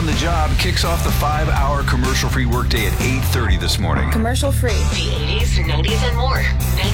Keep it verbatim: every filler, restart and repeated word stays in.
on the Job kicks off the five-hour commercial-free workday at eight thirty this morning. Commercial free. The eighties, nineties, and more.